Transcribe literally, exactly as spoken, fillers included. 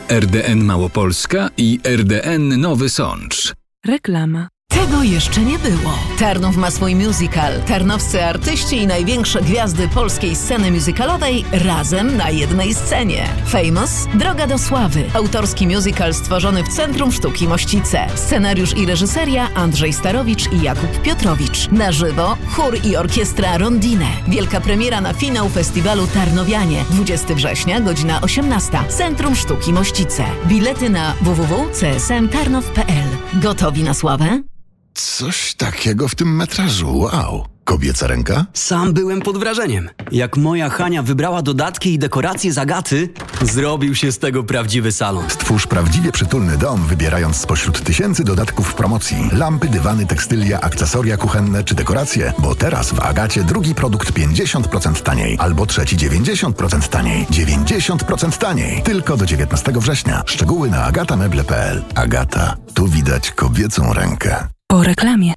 R D N Małopolska i R D N Nowy Sącz. Reklama. Tego jeszcze nie było. Tarnów ma swój musical. Tarnowscy artyści i największe gwiazdy polskiej sceny musicalowej razem na jednej scenie. Famous – Droga do sławy. Autorski musical stworzony w Centrum Sztuki Mościce. Scenariusz i reżyseria Andrzej Starowicz i Jakub Piotrowicz. Na żywo chór i orkiestra Rondine. Wielka premiera na finał festiwalu Tarnowianie. dwudziestego września, godzina osiemnasta. Centrum Sztuki Mościce. Bilety na w w w kropka c s m tarnow kropka p l. Gotowi na sławę? Coś takiego w tym metrażu, wow. Kobieca ręka? Sam byłem pod wrażeniem. Jak moja Hania wybrała dodatki i dekoracje z Agaty, zrobił się z tego prawdziwy salon. Stwórz prawdziwie przytulny dom, wybierając spośród tysięcy dodatków w promocji. Lampy, dywany, tekstylia, akcesoria kuchenne czy dekoracje, bo teraz w Agacie drugi produkt pięćdziesiąt procent taniej, albo trzeci dziewięćdziesiąt procent taniej. dziewięćdziesiąt procent taniej. Tylko do dziewiętnastego września. Szczegóły na agata meble kropka p l. Agata. Tu widać kobiecą rękę. Po reklamie.